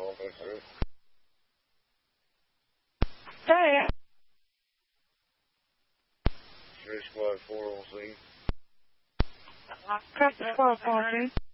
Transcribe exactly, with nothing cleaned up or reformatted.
Hey. Three squad four on scene. Copy squad four,